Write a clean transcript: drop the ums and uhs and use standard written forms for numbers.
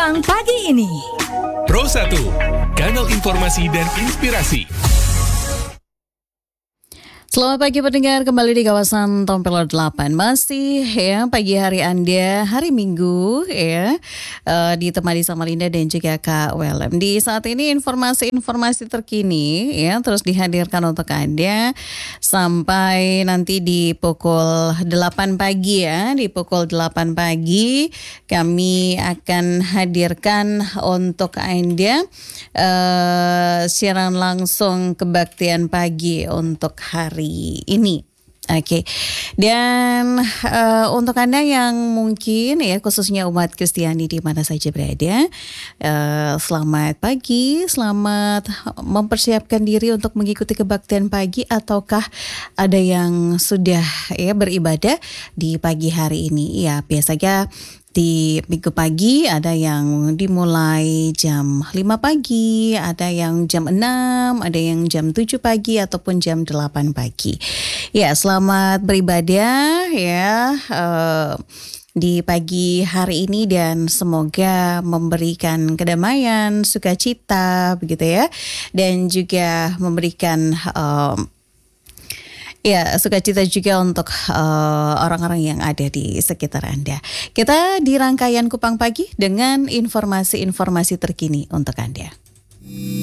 Kupang pagi ini. Pro 1, kanal informasi dan inspirasi. Selamat pagi pendengar, kembali di kawasan Tompelo 8. Masih ya pagi hari Anda, hari Minggu ya, ditemani sama Linda dan juga Kak Welem. Di saat ini informasi-informasi terkini ya terus dihadirkan untuk Anda sampai nanti di pukul 8 pagi ya. Di pukul 8 pagi kami akan hadirkan untuk Anda siaran langsung kebaktian pagi untuk hari ini. Oke. Dan untuk Anda yang mungkin ya khususnya umat Kristiani di mana saja berada, selamat pagi, selamat mempersiapkan diri untuk mengikuti kebaktian pagi, ataukah ada yang sudah ya beribadah di pagi hari ini. Ya, biasanya di minggu pagi ada yang dimulai jam 5 pagi, ada yang jam 6, ada yang jam 7 pagi ataupun jam 8 pagi. Ya, selamat beribadah ya di pagi hari ini dan semoga memberikan kedamaian, sukacita begitu ya. Dan juga memberikan ya, sukacita juga untuk orang-orang yang ada di sekitar Anda. Kita di rangkaian Kupang Pagi dengan informasi-informasi terkini untuk Anda.